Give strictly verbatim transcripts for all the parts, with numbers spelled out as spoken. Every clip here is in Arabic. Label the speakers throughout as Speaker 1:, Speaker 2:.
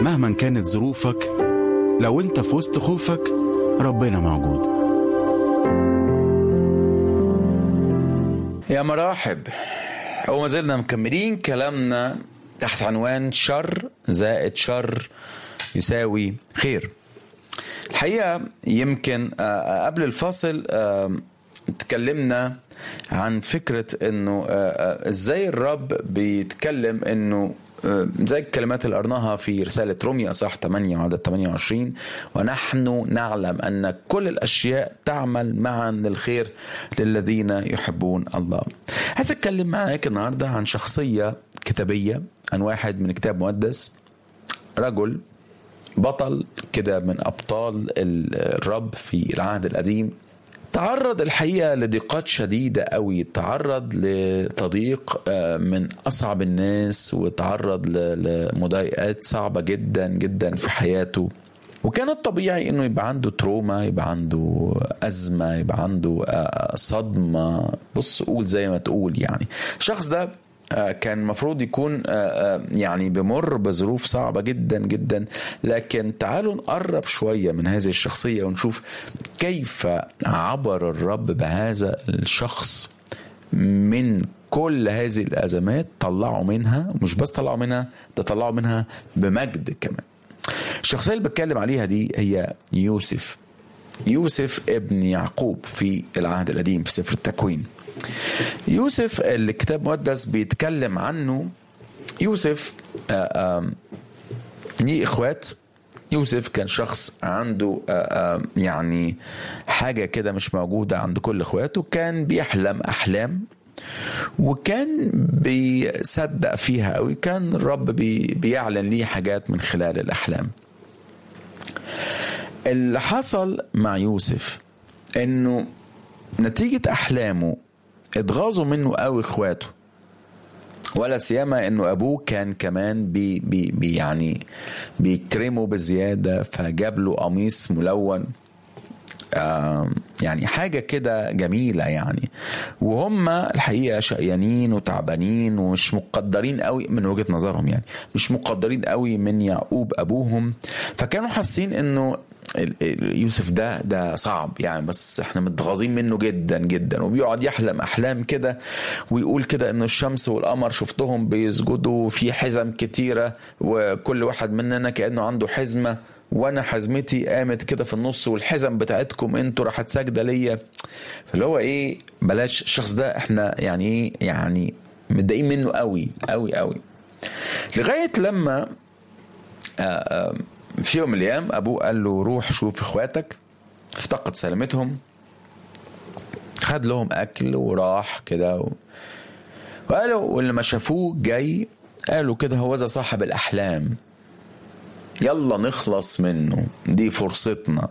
Speaker 1: مهما كانت ظروفك، لو انت في وسط خوفك ربنا موجود.
Speaker 2: يا مرحب، وما زلنا مكملين كلامنا تحت عنوان شر زائد شر يساوي خير. الحقيقة يمكن قبل الفاصل تكلمنا عن فكرة انه ازاي الرب بيتكلم انه زي الكلمات اللي قرناها في رسالة رومية اصحاح ثمانية وعدد ثمانية وعشرين، ونحن نعلم أن كل الأشياء تعمل معا للخير للذين يحبون الله. عايز أتكلم معاك النهاردة عن شخصية كتابية، عن واحد من كتاب مقدس، رجل بطل كده من أبطال الرب في العهد القديم، تعرض الحقيقة لضيقات شديدة قوي، تعرض لتضييق من أصعب الناس، وتعرض لمضايقات صعبة جدا جدا في حياته. وكان الطبيعي انه يبقى عنده تروما، يبقى عنده أزمة، يبقى عنده صدمة، بص قول زي ما تقول. يعني الشخص ده كان مفروض يكون يعني بمر بظروف صعبة جدا جدا، لكن تعالوا نقرب شوية من هذه الشخصية ونشوف كيف عبر الرب بهذا الشخص من كل هذه الأزمات، طلعوا منها، مش بس طلعوا منها، ده طلعوا منها بمجد كمان. الشخصية اللي بتكلم عليها دي هي يوسف. يوسف ابن يعقوب في العهد القديم في سفر التكوين. يوسف اللي كتاب مقدس بيتكلم عنه، يوسف ليه اخوات. يوسف كان شخص عنده يعني حاجة كده مش موجودة عند كل اخواته، كان بيحلم أحلام وكان بيصدق فيها قوي، كان الرب بيعلن ليه حاجات من خلال الأحلام. اللي حصل مع يوسف انه نتيجة أحلامه اتغاظوا منه قوي اخواته، ولا سيما انه ابوه كان كمان بي بي بي يعني بيكرمه بزيادة، فجاب له قميص ملون، آه يعني حاجة كده جميلة يعني. وهم الحقيقة شقيانين وتعبانين ومش مقدرين قوي من وجهة نظرهم، يعني مش مقدرين قوي من يعقوب ابوهم، فكانوا حاسين انه يوسف ده ده صعب يعني، بس احنا متغاظين منه جدا جدا. وبيقعد يحلم احلام كده ويقول كده انه الشمس والقمر شفتهم بيسجدوا في حزم كتيرة، وكل واحد مننا كأنه عنده حزمة، وانا حزمتي قامت كده في النص، والحزم بتاعتكم انتوا راحت ساجدة ليا. فاللي هو ايه، بلاش الشخص ده، احنا يعني ايه يعني متضايقين منه قوي قوي قوي. لغاية لما آآ آآ في يوم من الايام ابوه قال له روح شوف اخواتك، افتقد سلامتهم، خد لهم اكل وراح كده و... وقالوا، واللي ما شافوه جاي قالوا كده هو ذا صاحب الاحلام، يلا نخلص منه، دي فرصتنا.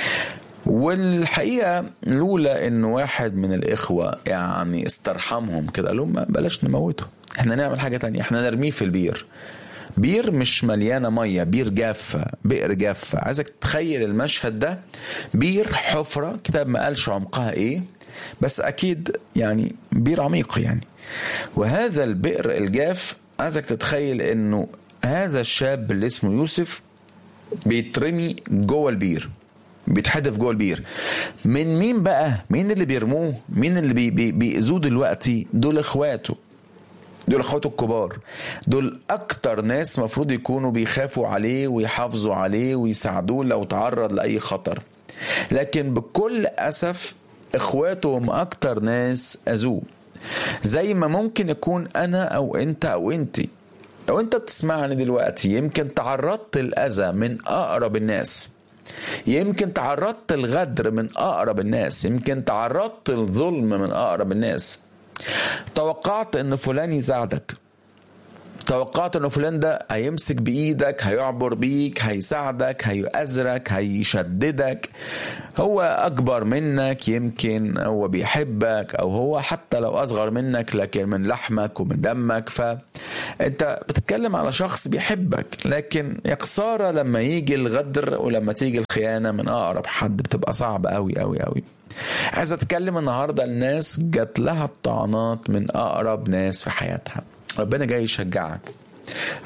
Speaker 2: والحقيقة لولا ان واحد من الاخوة يعني استرحمهم كده، قال لهم بلاش نموته، احنا نعمل حاجة تانية، احنا نرميه في البير. بير مش مليانة مية، بير جافة، بئر جافة. عايزك تتخيل المشهد ده، بير حفرة، كتاب ما قالش عمقها ايه، بس اكيد يعني بير عميق يعني. وهذا البئر الجاف، عايزك تتخيل انه هذا الشاب اللي اسمه يوسف بيترمي جوه البير، بيتحدف جوه البير. من مين بقى؟ مين اللي بيرموه؟ مين اللي بي بي بيأذوه دلوقتي؟ دول اخواته، دول اخواته الكبار، دول اكتر ناس مفروض يكونوا بيخافوا عليه ويحافظوا عليه ويساعدوه لو تعرض لأي خطر. لكن بكل أسف اخواته هم اكتر ناس اذوه. زي ما ممكن يكون انا او انت او انتي، لو انت بتسمعني دلوقتي يمكن تعرضت الأذى من اقرب الناس، يمكن تعرضت الغدر من اقرب الناس، يمكن تعرضت الظلم من اقرب الناس. توقعت ان فلان يساعدك، توقعت ان فلان ده هيمسك بايدك، هيعبر بيك، هيساعدك، هيأزرك، هيشددك، هو اكبر منك، يمكن هو بيحبك، او هو حتى لو اصغر منك لكن من لحمك ومن دمك. فانت بتتكلم على شخص بيحبك، لكن يا خسارة لما يجي الغدر ولما تيجي الخيانة من اقرب حد، بتبقى صعبة قوي قوي قوي. عايز اتكلم النهاردة الناس جات لها الطعنات من اقرب ناس في حياتها. ربنا جاي يشجعك،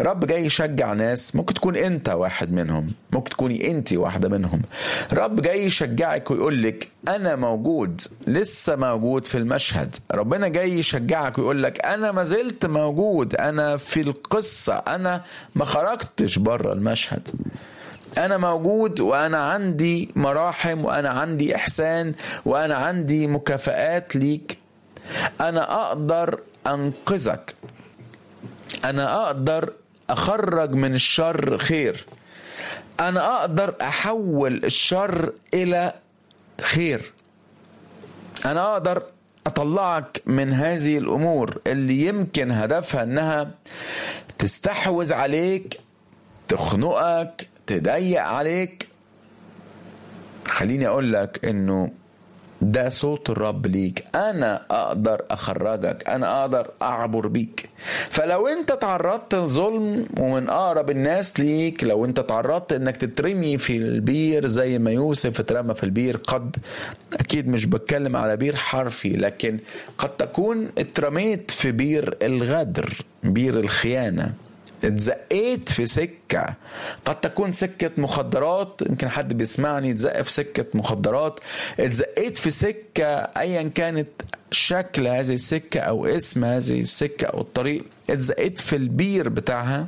Speaker 2: رب جاي يشجع ناس، ممكن تكون انت واحد منهم، ممكن تكوني انت واحدة منهم. رب جاي يشجعك ويقول لك انا موجود، لسه موجود في المشهد. ربنا جاي يشجعك ويقول لك انا ما زلت موجود، انا في القصة، انا ما خرجتش بره المشهد، أنا موجود وأنا عندي مراحم وأنا عندي إحسان وأنا عندي مكافآت ليك. أنا أقدر أنقذك، أنا أقدر أخرج من الشر خير، أنا أقدر أحول الشر إلى خير، أنا أقدر أطلعك من هذه الأمور اللي يمكن هدفها أنها تستحوذ عليك، تخنقك، تضيق عليك. خليني اقول لك انه ده صوت الرب ليك، انا اقدر اخرجك، انا اقدر اعبر بيك. فلو انت تعرضت لظلم ومن اقرب الناس ليك، لو انت تعرضت انك تترمي في البير زي ما يوسف اترمى في البير، قد اكيد مش بتكلم على بير حرفي، لكن قد تكون اترميت في بير الغدر، بير الخيانة، اتزقيت في سكة، قد تكون سكة مخدرات، يمكن حد بيسمعني اتزق في سكة مخدرات، اتزقيت في سكة ايا كانت شكل هذه السكة او اسم هذه السكة او الطريق، اتزقيت في البير بتاعها،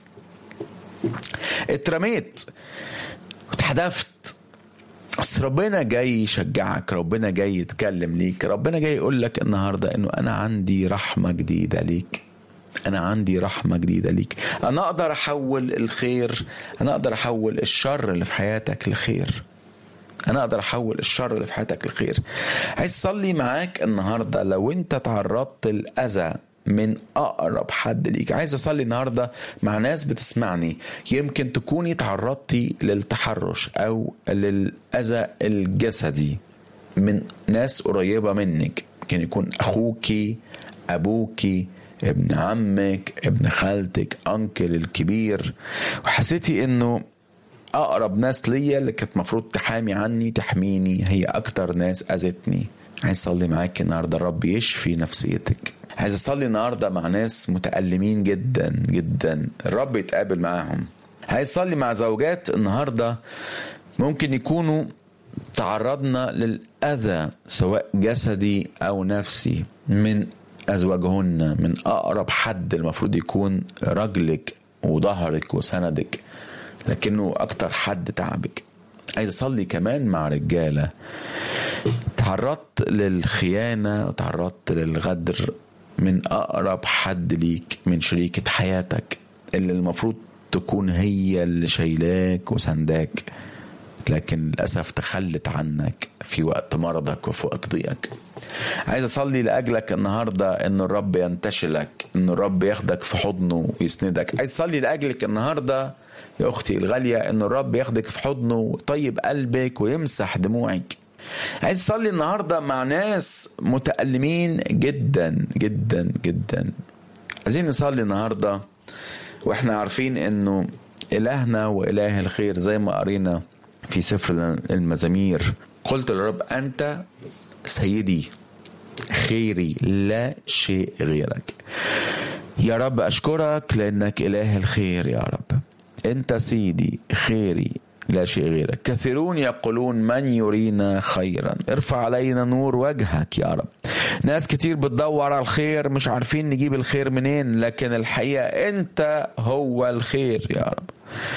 Speaker 2: اترميت واتحدفت. بس ربنا جاي يشجعك، ربنا جاي يتكلم ليك، ربنا جاي يقول لك النهاردة انه انا عندي رحمة جديدة ليك، أنا عندي رحمة جديدة ليك، أنا أقدر أحول الخير، أنا أقدر أحول الشر اللي في حياتك لخير، أنا أقدر أحول الشر اللي في حياتك لخير. عايز أصلي معاك النهاردة لو أنت تعرضت الأذى من أقرب حد ليك. عايز أصلي النهاردة مع ناس بتسمعني، يمكن تكوني تعرضتي للتحرش أو للأذى الجسدي من ناس قريبة منك، ممكن يكون أخوكي، أبوكي، ابن عمك، ابن خالتك، أنكل الكبير، وحسيتي انه اقرب ناس ليا اللي كانت مفروض تحامي عني تحميني هي اكتر ناس اذتني. عايز اصلي معاك النهارده الرب يشفي نفسيتك. عايز اصلي النهارده مع ناس متألمين جدا جدا الرب يتقابل معاهم. عايز اصلي مع زوجات النهارده ممكن يكونوا تعرضنا للأذى سواء جسدي او نفسي من أزواجهن، من أقرب حد المفروض يكون رجلك وظهرك وسندك لكنه أكتر حد تعبك. عايز أصلي كمان مع رجالة تعرضت للخيانة وتعرضت للغدر من أقرب حد ليك، من شريكة حياتك اللي المفروض تكون هي اللي شايلاك وسنداك، لكن للأسف تخلت عنك في وقت مرضك وفي وقت ضيقك. عايز أصلي لأجلك النهاردة إن الرب ينتشلك، إن الرب ياخدك في حضنه ويسندك. عايز أصلي لأجلك النهاردة يا أختي الغالية إن الرب ياخدك في حضنه ويطيب قلبك ويمسح دموعك. عايز أصلي النهاردة مع ناس متألمين جدا جدا جدا. عايزين نصلي النهاردة وإحنا عارفين إنه إلهنا وإله الخير زي ما قرينا في سفر المزامير، قلت للرب أنت سيدي خيري لا شيء غيرك. يا رب أشكرك لأنك إله الخير، يا رب أنت سيدي خيري لا شيء غيرك. كثيرون يقولون من يرينا خيرا، ارفع علينا نور وجهك يا رب. ناس كتير بتدور على الخير مش عارفين نجيب الخير منين، لكن الحقيقة أنت هو الخير يا رب،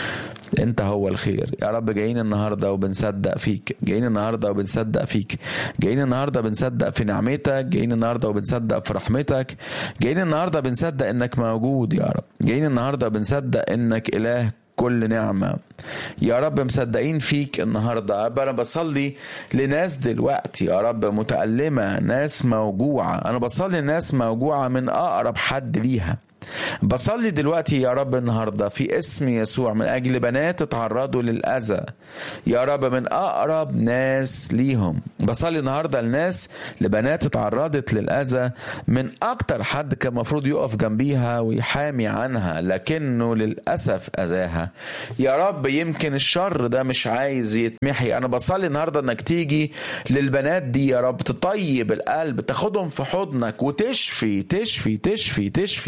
Speaker 2: انت هو الخير يا رب. جايين النهاردة وبنصدق فيك، جايين النهاردة وبنصدق فيك، جايين النهاردة بنصدق في نعمتك، جايين النهاردة وبنصدق في رحمتك، جايين النهاردة بنصدق انك موجود يا رب، جايين النهاردة بنصدق انك اله كل نعمة يا رب. مصدقين فيك النهاردة. أنا بصلي لناس دلوقتي يا رب متألمة، ناس موجوعة، أنا بصلي لناس موجوعة من أقرب حد ليها. بصلي دلوقتي يا رب النهاردة في اسم يسوع من أجل بنات تعرضوا للأذى يا رب من أقرب ناس ليهم. بصلي النهاردة الناس لبنات تعرضت للأذى من أكتر حد كان مفروض يقف جنبيها ويحامي عنها لكنه للأسف أذاها يا رب. يمكن الشر ده مش عايز يتمحي. أنا بصلي النهاردة أنك تيجي للبنات دي يا رب، تطيب القلب، تاخدهم في حضنك وتشفي تشفي تشفي تشفي يا رب.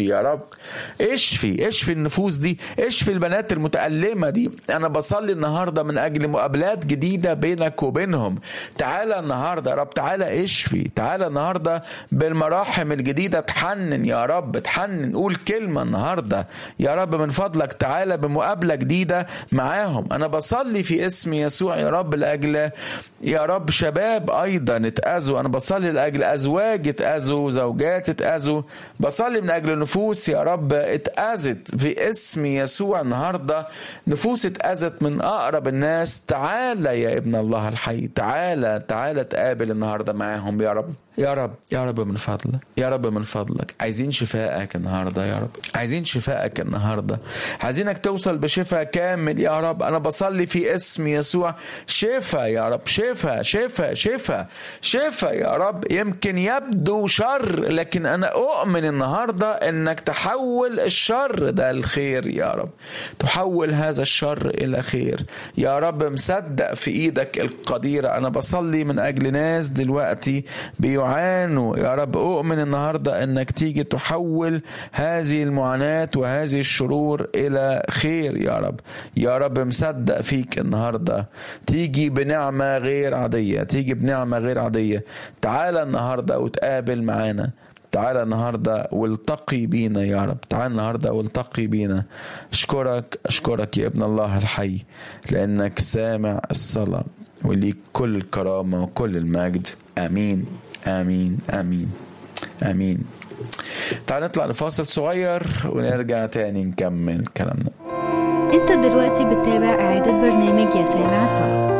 Speaker 2: اشفي اشفي النفوس دي، اشفي البنات المتألمة دي. أنا بصلي النهاردة من أجل مقابلات جديدة بينك وبينهم. تعالى النهاردة يا رب، تعالى اشفي، تعالى النهاردة بالمراحم الجديدة تحنن يا رب، تحنن. قول كلمة النهاردة يا رب من فضلك، تعالى بمقابلة جديدة معاهم. أنا بصلي في اسم يسوع يا رب لأجل يا رب شباب أيضا اتأذوا، أنا بصلي لأجل أزواج اتأذوا، زوجات اتأذوا، بصلي من أجل نفوس يا رب اتأذت في اسم يسوع النهاردة، نفوس اتأذت من أقرب الناس. تعالى يا ابن الله الحي، تعالى تعالى تقابل النهاردة معاهم يا رب. يا رب يا رب من فضلك، يا رب من فضلك، عايزين شفائك النهاردة يا رب، عايزين شفائك النهاردة، عايزينك توصل بشفاء كامل يا رب. أنا بصلي في اسم يسوع شفاء يا رب، شفاء شفاء شفاء شفاء يا رب. يمكن يبدو شر، لكن أنا أؤمن النهاردة أنك تحول الشر ده الخير يا رب، تحول هذا الشر إلى خير يا رب. مصدق في إيدك القديرة. أنا بصلي من أجل ناس دلوقتي بيعانوا يا رب، أؤمن النهاردة أنك تيجي تحول هذه المعاناة وهذه الشرور إلى خير يا رب. يا رب مصدق فيك النهاردة، تيجي بنعمة غير عادية، تيجي بنعمة غير عادية. تعالى النهاردة وتقابل معانا، تعالى النهاردة والتقي بينا يا رب، تعالى النهاردة والتقي بينا. أشكرك أشكرك يا ابن الله الحي، لأنك سامع الصلاة، وليك كل الكرامة وكل المجد. آمين آمين آمين آمين. تعال نطلع لفاصل صغير ونرجع تاني نكمل كلامنا.
Speaker 3: انت دلوقتي بتتابع إعادة برنامج يا سامع الصلاة.